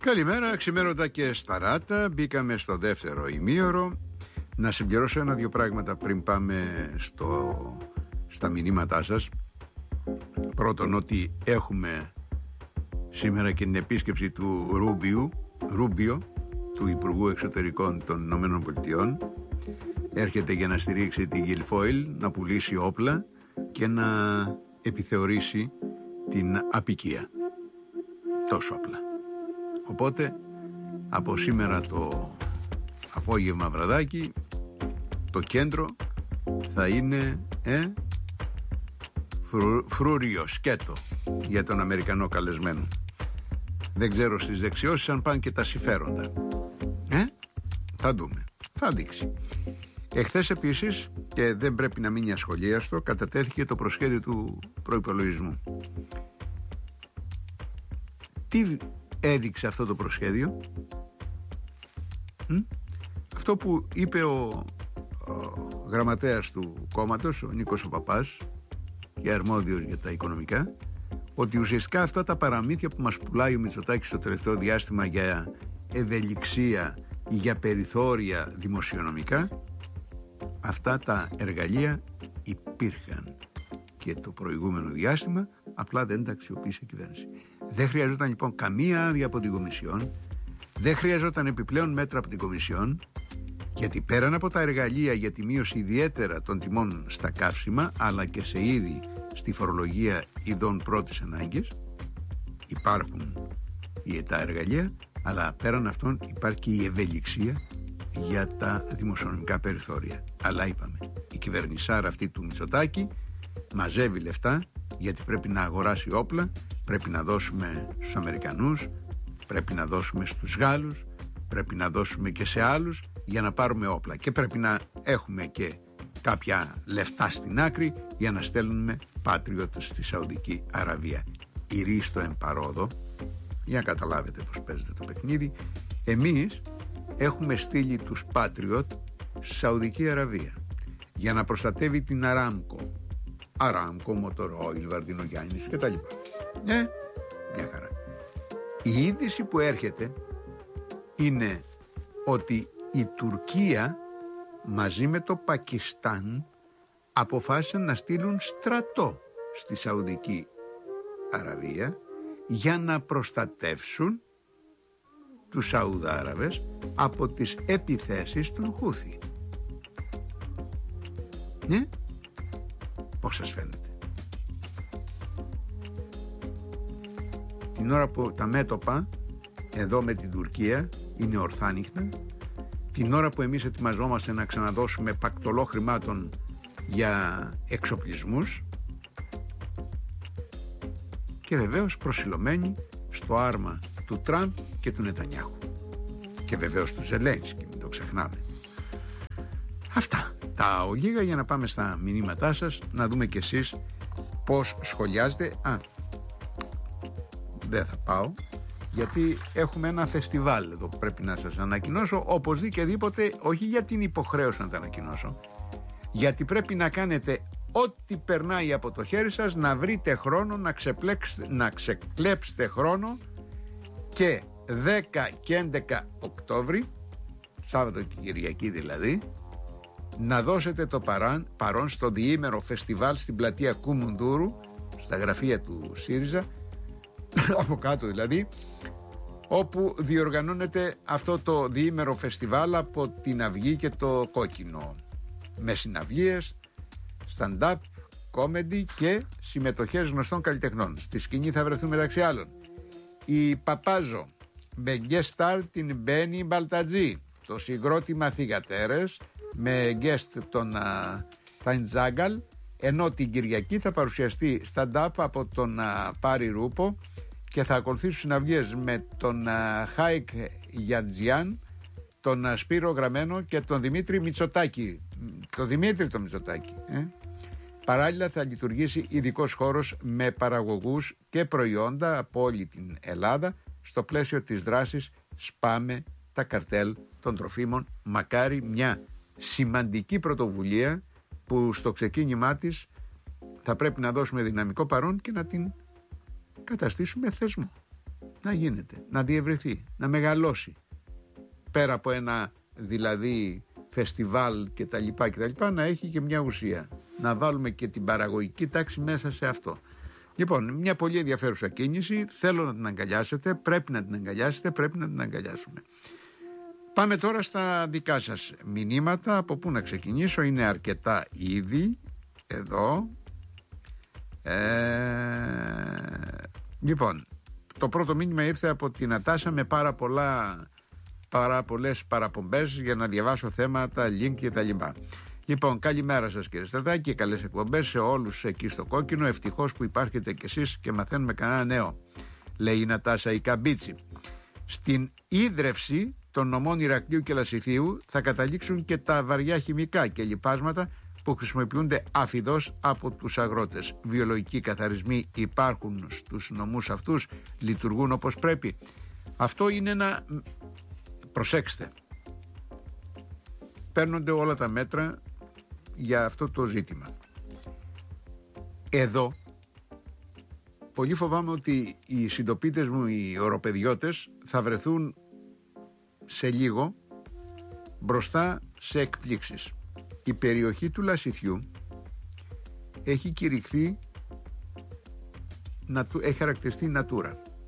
Καλημέρα, ξημέρωτα και σταράτα. Μπήκαμε στο δεύτερο ημίωρο. Να συμπληρώσω ένα-δύο πράγματα πριν πάμε στα μηνύματά σας. Πρώτον, ότι έχουμε σήμερα και την επίσκεψη του Ρούμπιο, του Υπουργού Εξωτερικών των Ηνωμένων Πολιτειών. Έρχεται για να στηρίξει την Guilfoyle, να πουλήσει όπλα και να επιθεωρήσει την αποικία. Τόσο απλά. Οπότε από σήμερα το απόγευμα βραδάκι το κέντρο θα είναι φρούριο, σκέτο για τον Αμερικανό καλεσμένο. Δεν ξέρω στις δεξιώσεις αν πάνε και τα συμφέροντα. Θα δούμε, θα δείξει. Εχθές επίσης, και δεν πρέπει να μείνει ασχολίαστο, κατατέθηκε το προσχέδιο του προϋπολογισμού. Τι έδειξε αυτό το προσχέδιο? Αυτό που είπε ο γραμματέας του κόμματος, ο Νίκος ο Παπάς, και αρμόδιος για τα οικονομικά, ότι ουσιαστικά αυτά τα παραμύθια που μας πουλάει ο Μητσοτάκης στο τελευταίο διάστημα για ευελιξία ή για περιθώρια δημοσιονομικά, αυτά τα εργαλεία υπήρχαν και το προηγούμενο διάστημα, απλά δεν τα αξιοποίησε η κυβέρνηση. Δεν χρειαζόταν λοιπόν καμία άδεια από την Κομισιόν, δεν χρειαζόταν επιπλέον μέτρα από την Κομισιόν, γιατί πέραν από τα εργαλεία για τη μείωση ιδιαίτερα των τιμών στα καύσιμα, αλλά και σε είδη στη φορολογία ειδών πρώτης ανάγκης, υπάρχουν τα εργαλεία, αλλά πέραν αυτών υπάρχει και η ευελιξία για τα δημοσιονομικά περιθώρια. Αλλά είπαμε, η κυβερνησάρα αυτή του Μητσοτάκη μαζεύει λεφτά, γιατί πρέπει να αγοράσει όπλα, πρέπει να δώσουμε στους Αμερικανούς, πρέπει να δώσουμε στους Γάλλους, πρέπει να δώσουμε και σε άλλους για να πάρουμε όπλα, και πρέπει να έχουμε και κάποια λεφτά στην άκρη για να στέλνουμε Patriot στη Σαουδική Αραβία. Ηρίστο εμπαρόδο, για να καταλάβετε πως παίζεται το παιχνίδι. Εμείς έχουμε στείλει τους Patriot στη Σαουδική Αραβία για να προστατεύει την Αράμκο, Μοτορόιλ, Βαρδινογιάννης και τα λοιπά. Μια χαρά. Η είδηση που έρχεται είναι ότι η Τουρκία μαζί με το Πακιστάν αποφάσισαν να στείλουν στρατό στη Σαουδική Αραβία για να προστατεύσουν τους Σαουδάραβες από τις επιθέσεις των Χούθι. Ναι, πώς σας φαίνεται? Την ώρα που τα μέτωπα εδώ με την Τουρκία είναι ορθάνυχτα, την ώρα που εμείς ετοιμαζόμαστε να ξαναδώσουμε πακτολό χρημάτων για εξοπλισμούς, και βεβαίως προσιλωμένοι στο άρμα του Τραμπ και του Νετανιάχου, και βεβαίως του Ζελένσκι, μην το ξεχνάμε. Αυτά τα ολίγα για να πάμε στα μηνύματά σας, να δούμε κι εσείς πώς σχολιάζετε. Δεν θα πάω, γιατί έχουμε ένα φεστιβάλ εδώ που πρέπει να σας ανακοινώσω οπωσδήποτε, όχι για την υποχρέωση να τα ανακοινώσω, γιατί πρέπει να κάνετε ό,τι περνάει από το χέρι σας, να βρείτε χρόνο, να ξεκλέψετε χρόνο, και 10 και 11 Οκτώβρη, Σάββατο και Κυριακή δηλαδή, να δώσετε το παρόν στο διήμερο φεστιβάλ στην πλατεία Κουμουνδούρου, στα γραφεία του ΣΥΡΙΖΑ, από κάτω δηλαδή, όπου διοργανώνεται αυτό το διήμερο φεστιβάλ από την Αυγή και το Κόκκινο, με συναυλίες, stand-up, comedy και συμμετοχές γνωστών καλλιτεχνών. Στη σκηνή θα βρεθούν μεταξύ άλλων η Παπάζο, με guest star την Μπένι Μπαλτατζή, το συγκρότημα Θυγατέρες με guest τον Ταϊντζάγκαλ, ενώ την Κυριακή θα παρουσιαστεί stand-up από τον Πάρη Ρούπο και θα ακολουθήσουν συναυλίες με τον Χάικ Γιατζιάν, τον Σπύρο Γραμμένο και τον Δημήτρη Μητσοτάκη. Το Δημήτρη το Μητσοτάκη. Παράλληλα θα λειτουργήσει ειδικός χώρος με παραγωγούς και προϊόντα από όλη την Ελλάδα στο πλαίσιο της δράσης «Σπάμε τα καρτέλ των τροφίμων». Μακάρι μια σημαντική πρωτοβουλία που στο ξεκίνημά της θα πρέπει να δώσουμε δυναμικό παρόν και να την καταστήσουμε θεσμό. να γίνεται, να διευρυθεί, να μεγαλώσει. Πέρα από ένα δηλαδή φεστιβάλ και τα λοιπά, να έχει και μια ουσία. Να βάλουμε και την παραγωγική τάξη μέσα σε αυτό. Λοιπόν, μια πολύ ενδιαφέρουσα κίνηση, θέλω να την αγκαλιάσετε, πρέπει να την αγκαλιάσετε, πρέπει να την αγκαλιάσουμε. Πάμε τώρα στα δικά σας μηνύματα, από πού να ξεκινήσω, είναι αρκετά ήδη, εδώ. Λοιπόν, το πρώτο μήνυμα ήρθε από την Νατάσα με πάρα πολλές παραπομπές για να διαβάσω θέματα, link και τα λοιπά. Λοιπόν, καλημέρα σας κύριε Σταδάκη, καλές εκπομπές σε όλους εκεί στο Κόκκινο. Ευτυχώς που υπάρχετε κι εσείς και μαθαίνουμε κανένα νέο, λέει η Νατάσα η Καμπίτσι. Στην ίδρυυση των νομών Ηρακλείου και Λασιθίου θα καταλήξουν και τα βαριά χημικά και λιπάσματα που χρησιμοποιούνται αφιδώς από τους αγρότες. Βιολογικοί καθαρισμοί υπάρχουν στους νομούς αυτούς, λειτουργούν όπως πρέπει. Αυτό είναι ένα... Προσέξτε. Παίρνονται όλα τα μέτρα για αυτό το ζήτημα. Εδώ πολύ φοβάμαι ότι οι συντοπίτες μου, οι οροπεδιώτες, θα βρεθούν σε λίγο μπροστά σε εκπλήξεις. Η περιοχή του Λασιθιού έχει κηρυχθεί, έχει χαρακτηριστεί Natura.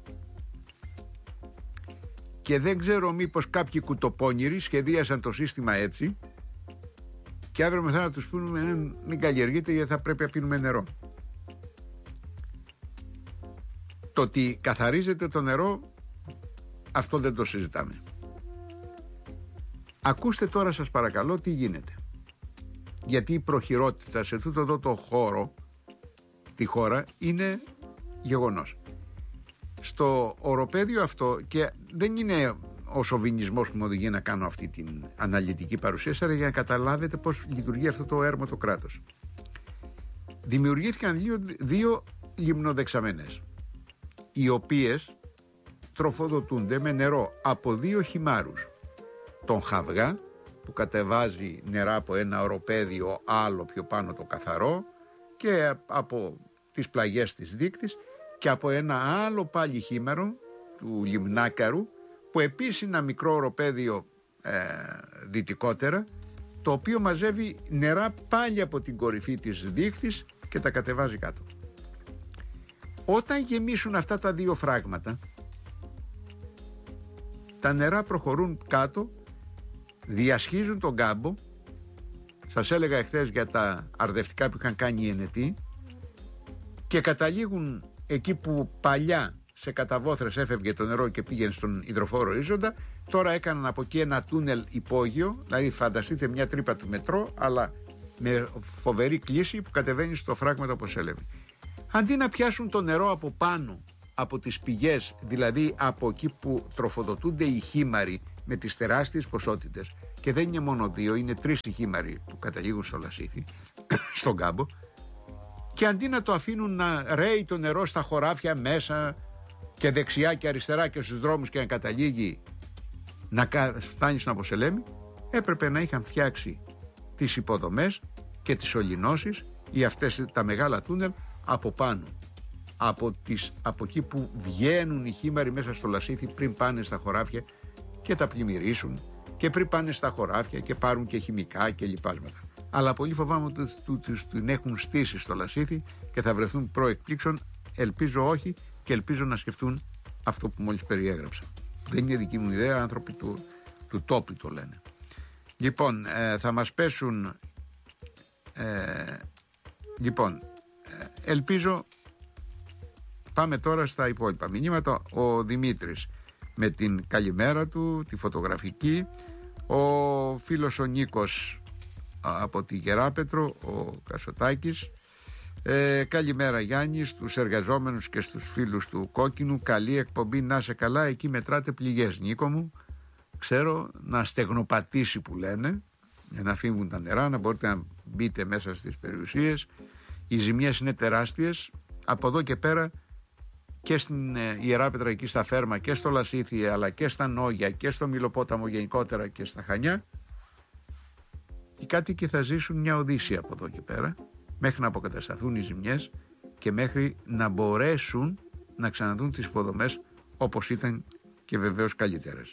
Και δεν ξέρω μήπως κάποιοι κουτοπώνηροι σχεδίασαν το σύστημα έτσι και αύριο μεθά να τους πούμε μην καλλιεργείτε γιατί θα πρέπει να πίνουμε νερό. Το ότι καθαρίζεται το νερό, αυτό δεν το συζητάμε. Ακούστε τώρα σας παρακαλώ τι γίνεται. Γιατί η προχειρότητα σε τούτο εδώ το χώρο, τη χώρα, είναι γεγονός. Στο οροπέδιο αυτό, και δεν είναι ο σοβινισμός που με οδηγεί να κάνω αυτή την αναλυτική παρουσίαση, αλλά για να καταλάβετε πώς λειτουργεί αυτό το έρμο το κράτος. Δημιουργήθηκαν δύο λιμνοδεξαμένες, οι οποίες τροφοδοτούνται με νερό από δύο χυμάρους. Τον Χαβγά, που κατεβάζει νερά από ένα οροπέδιο άλλο πιο πάνω το καθαρό, και από τις πλαγιές της Δίκτης, και από ένα άλλο πάλι χήμαρο του Λιμνάκαρου, που επίσης είναι ένα μικρό οροπέδιο δυτικότερα, το οποίο μαζεύει νερά πάλι από την κορυφή της Δίκτης και τα κατεβάζει κάτω. Όταν γεμίσουν αυτά τα δύο φράγματα, τα νερά προχωρούν κάτω, διασχίζουν τον κάμπο. Σας έλεγα εχθές για τα αρδευτικά που είχαν κάνει οι Ενετοί, και καταλήγουν εκεί που παλιά σε καταβόθρες έφευγε το νερό και πήγαινε στον υδροφόρο ορίζοντα. Τώρα έκαναν από εκεί ένα τούνελ υπόγειο, δηλαδή φανταστείτε μια τρύπα του μετρό, αλλά με φοβερή κλίση που κατεβαίνει στο φράγμα όπως έλεγε. Αντί να πιάσουν το νερό από πάνω, από τις πηγές, δηλαδή από εκεί που τροφοδοτούνται οι χήμαροι με τις τεράστιες ποσότητες, και δεν είναι μόνο δύο, είναι τρεις οι χήμαροι που καταλήγουν στο Λασίθι, στον κάμπο, και αντί να το αφήνουν να ρέει το νερό στα χωράφια μέσα και δεξιά και αριστερά και στους δρόμους και να καταλήγει να φτάνει στον Αποσελέμη, έπρεπε να είχαν φτιάξει τις υποδομές και τις ολυνώσεις ή αυτές τα μεγάλα τούνελ από πάνω, από εκεί που βγαίνουν οι χήμαροι μέσα στο Λασίθι πριν πάνε στα χωράφια και τα πλημμυρίσουν, και πριν πάνε στα χωράφια και πάρουν και χημικά και λιπάσματα. Αλλά πολύ φοβάμαι ότι την έχουν στήσει στο Λασίθι και θα βρεθούν προεκπλήξεων. Ελπίζω όχι, και ελπίζω να σκεφτούν αυτό που μόλις περιέγραψα. Δεν είναι δική μου ιδέα, άνθρωποι του τόπου το λένε. Λοιπόν, θα μας πέσουν. Ελπίζω. Πάμε τώρα στα υπόλοιπα μηνύματα. Ο Δημήτρης με την καλημέρα του, τη φωτογραφική. Ο φίλος ο Νίκος από τη Γεράπετρο, ο Κασοτάκης. Καλημέρα Γιάννη, στους εργαζόμενους και στους φίλους του Κόκκινου. Καλή εκπομπή, να σε καλά. Εκεί μετράτε πληγές, Νίκο μου. Ξέρω, να στεγνοπατήσει που λένε, για να φύγουν τα νερά, να μπορείτε να μπείτε μέσα στις περιουσίες. Οι ζημιές είναι τεράστιες. Από εδώ και πέρα και στην Ιεράπετρα εκεί στα Φέρμα και στο Λασίθι, αλλά και στα Νόγια και στο Μιλοπόταμο γενικότερα και στα Χανιά, οι κάτοικοι θα ζήσουν μια οδύσσια από εδώ και πέρα, μέχρι να αποκατασταθούν οι ζημιές και μέχρι να μπορέσουν να ξαναδούν τις υποδομές όπως ήταν και βεβαίως καλύτερες.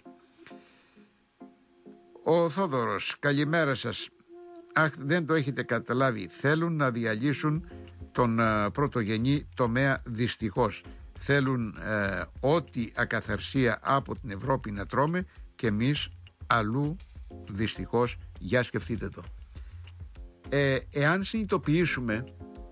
Ο Θόδωρος, καλημέρα σας. Αχ, δεν το έχετε καταλάβει. Θέλουν να διαλύσουν τον πρωτογενή τομέα δυστυχώς. Θέλουν ό,τι ακαθαρσία από την Ευρώπη να τρώμε και εμείς αλλού δυστυχώς. Για σκεφτείτε το. Εάν συνειδητοποιήσουμε,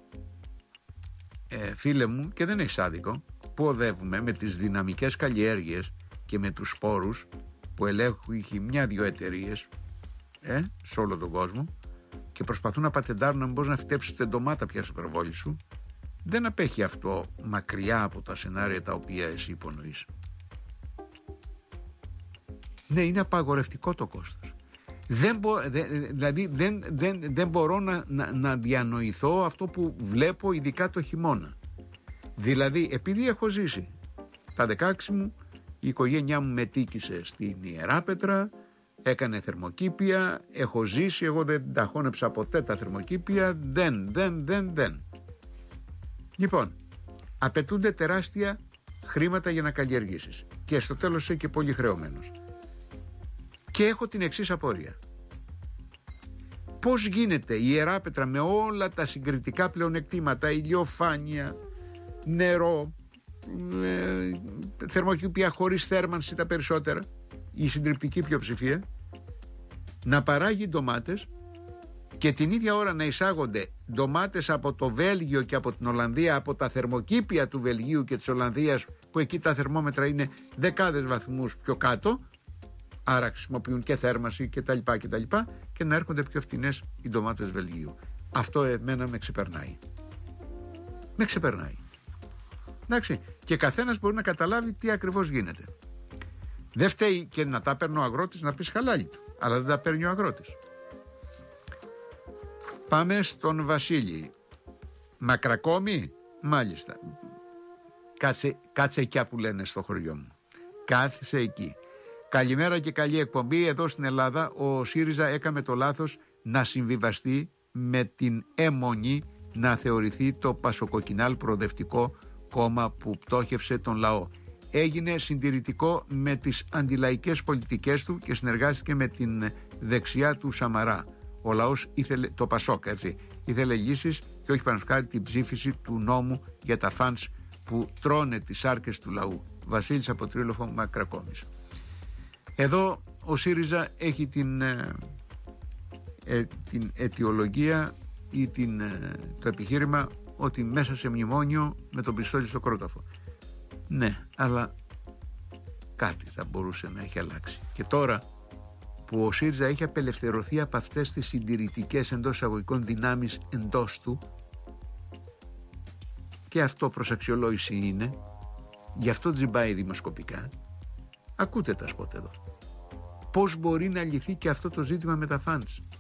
φίλε μου, και δεν έχει άδικο, που οδεύουμε με τις δυναμικές καλλιέργειες και με τους σπόρους που ελέγχουν μια-δυο εταιρείες σε όλο τον κόσμο και προσπαθούν να πατεντάρουν να μπορείς να φυτέψεις την ντομάτα πια στο προβόλι σου, δεν απέχει αυτό μακριά από τα σενάρια τα οποία εσύ υπονοείς. Ναι, είναι απαγορευτικό το κόστος. Δεν μπορώ να διανοηθώ αυτό που βλέπω, ειδικά το χειμώνα. Δηλαδή, επειδή έχω ζήσει τα 16 μου, η οικογένειά μου μετήκησε στην Ιεράπετρα, έκανε θερμοκήπια, έχω ζήσει, εγώ δεν τα χώνεψα ποτέ τα θερμοκήπια, δεν. Λοιπόν, απαιτούνται τεράστια χρήματα για να καλλιεργήσεις και στο τέλος είσαι και πολύ χρεωμένος. Και έχω την εξής απορία. Πώς γίνεται η Ιεράπετρα με όλα τα συγκριτικά πλεονεκτήματα, ηλιοφάνεια, νερό, θερμοκήπια χωρίς θέρμανση τα περισσότερα, η συντριπτική πλειοψηφία, να παράγει ντομάτες και την ίδια ώρα να εισάγονται ντομάτες από το Βέλγιο και από την Ολλανδία, από τα θερμοκήπια του Βελγίου και της Ολλανδίας, που εκεί τα θερμόμετρα είναι δεκάδες βαθμούς πιο κάτω, άρα χρησιμοποιούν και θέρμανση κτλ. Και να έρχονται πιο φτηνές οι ντομάτες Βελγίου. Αυτό εμένα με ξεπερνάει. Εντάξει, και καθένας μπορεί να καταλάβει τι ακριβώς γίνεται. Δεν φταίει και να τα παίρνει ο αγρότης, να πεις χαλάλι του, αλλά δεν τα παίρνει ο αγρότης. Πάμε στον Βασίλη. Μακρακόμη, μάλιστα. Κάτσε εκεί που λένε στο χωριό μου. Κάθισε εκεί. Καλημέρα και καλή εκπομπή. Εδώ στην Ελλάδα ο ΣΥΡΙΖΑ έκαμε το λάθος να συμβιβαστεί με την αιμονή να θεωρηθεί το πασοκοκκινάλ προοδευτικό κόμμα που πτώχευσε τον λαό. Έγινε συντηρητικό με τις αντιλαϊκές πολιτικές του και συνεργάστηκε με την δεξιά του Σαμαρά. Ο λαός ήθελε, το Πασόκ, ήθελε λύσεις και όχι παρασκάρι την ψήφιση του νόμου για τα φαντς που τρώνε τις άρκες του λαού. Βασίλης από Τρίλοφο, Μακρακόμης. Εδώ ο ΣΥΡΙΖΑ έχει την αιτιολογία ή το επιχείρημα ότι μέσα σε μνημόνιο με τον πιστόλι στο κρόταφο. Ναι, αλλά κάτι θα μπορούσε να έχει αλλάξει. Και τώρα που ο ΣΥΡΙΖΑ έχει απελευθερωθεί από αυτές τις συντηρητικές εντός εισαγωγικών δυνάμεις εντός του, και αυτό προς αξιολόγηση είναι, γι' αυτό τζιμπάει δημοσκοπικά. Ακούτε τα σποτ εδώ. Πώς μπορεί να λυθεί και αυτό το ζήτημα με τα φαντς?